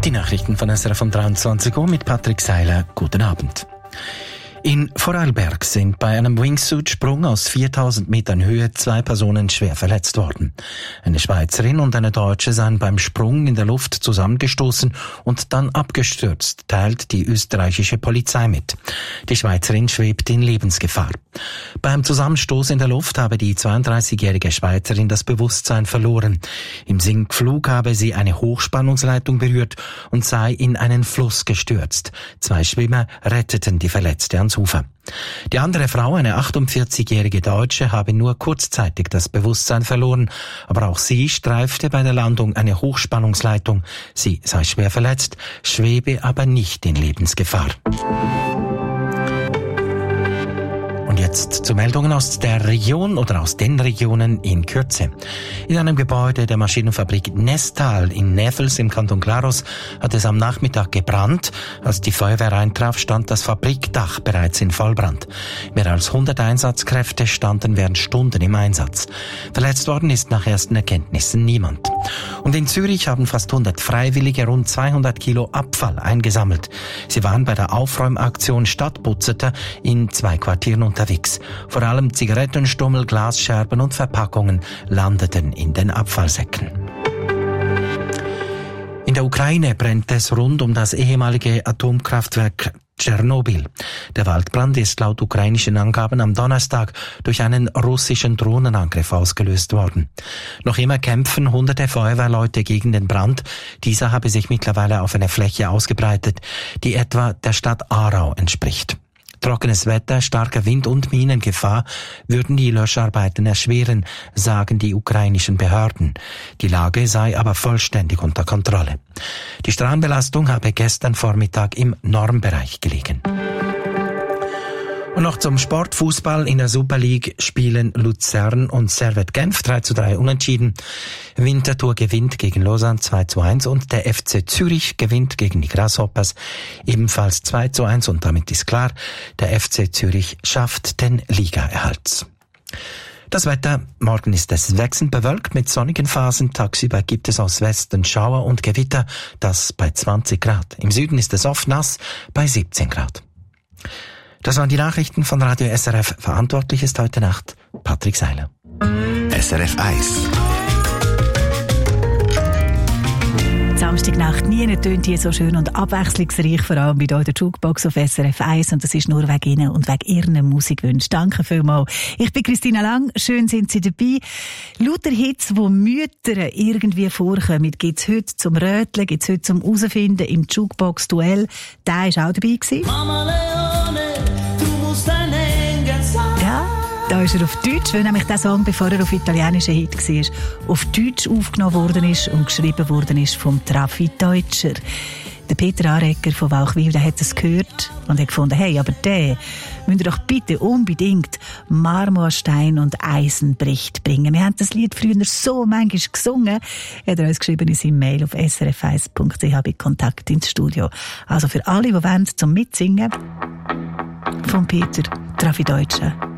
Die Nachrichten von SRF um 23 Uhr mit Patrick Seiler. Guten Abend. In Vorarlberg sind bei einem Wingsuit-Sprung aus 4000 Metern Höhe 2 Personen schwer verletzt worden. Eine Schweizerin und eine Deutsche seien beim Sprung in der Luft zusammengestoßen und dann abgestürzt, teilt die österreichische Polizei mit. Die Schweizerin schwebt in Lebensgefahr. Beim Zusammenstoß in der Luft habe die 32-jährige Schweizerin das Bewusstsein verloren. Im Sinkflug habe sie eine Hochspannungsleitung berührt und sei in einen Fluss gestürzt. 2 Schwimmer retteten die Verletzte ans Ufer. Die andere Frau, eine 48-jährige Deutsche, habe nur kurzzeitig das Bewusstsein verloren, aber auch sie streifte bei der Landung eine Hochspannungsleitung. Sie sei schwer verletzt, schwebe aber nicht in Lebensgefahr. Und jetzt zu Meldungen aus der Region oder aus den Regionen in Kürze. In einem Gebäude der Maschinenfabrik Nestal in Näfels im Kanton Glarus hat es am Nachmittag gebrannt. Als die Feuerwehr eintraf, stand das Fabrikdach bereits in Vollbrand. Mehr als 100 Einsatzkräfte standen während Stunden im Einsatz. Verletzt worden ist nach ersten Erkenntnissen niemand. Und in Zürich haben fast 100 Freiwillige rund 200 Kilo Abfall eingesammelt. Sie waren bei der Aufräumaktion Stadtputzeter in 2 Quartieren unterwegs. Vor allem Zigarettenstummel, Glasscherben und Verpackungen landeten in den Abfallsäcken. In der Ukraine brennt es rund um das ehemalige Atomkraftwerk Tschernobyl. Der Waldbrand ist laut ukrainischen Angaben am Donnerstag durch einen russischen Drohnenangriff ausgelöst worden. Noch immer kämpfen hunderte Feuerwehrleute gegen den Brand. Dieser habe sich mittlerweile auf eine Fläche ausgebreitet, die etwa der Stadt Aarau entspricht. Trockenes Wetter, starker Wind und Minengefahr würden die Löscharbeiten erschweren, sagen die ukrainischen Behörden. Die Lage sei aber vollständig unter Kontrolle. Die Strahlenbelastung habe gestern Vormittag im Normbereich gelegen. Und noch zum Sport. Fußball in der Super League spielen Luzern und Servette Genf 3:3 unentschieden. Winterthur gewinnt gegen Lausanne 2:1 und der FC Zürich gewinnt gegen die Grasshoppers ebenfalls 2:1 und damit ist klar, der FC Zürich schafft den Ligaerhalt. Das Wetter, morgen ist es wechselnd bewölkt mit sonnigen Phasen. Tagsüber gibt es aus Westen Schauer und Gewitter, das bei 20 Grad. Im Süden ist es oft nass bei 17 Grad. Das waren die Nachrichten von Radio SRF. Verantwortlich ist heute Nacht Patrick Seiler. SRF 1. Samstagnacht nie tönt hier so schön und abwechslungsreich, vor allem bei der Jukebox auf SRF 1 und das ist nur wegen Ihnen und wegen Ihren Musikwünschen. Danke vielmals. Ich bin Christina Lang, schön sind Sie dabei. Lauter Hits, die Mütter irgendwie vorkommen, gibt es heute zum Röteln, gibt es heute zum Herausfinden im Jukebox-Duell. Der war auch dabei gewesen. Mama Leone, du musst ein Engel sein. Ja. Da ist er auf Deutsch, weil nämlich der Song, bevor er auf italienischen Hit war, auf Deutsch aufgenommen worden ist und geschrieben worden ist vom Trafi Deutscher. Der Peter Arecker von Walchwil, der hat es gehört und hat gefunden, hey, aber der müsst ihr doch bitte unbedingt Marmorstein und Eisenbricht bringen. Wir haben das Lied früher so manchmal gesungen. Hat er uns geschrieben in seinem Mail auf srf1.ch bei Kontakt ins Studio. Also für alle, die wollen, zum Mitsingen, von Peter Trafi Deutscher.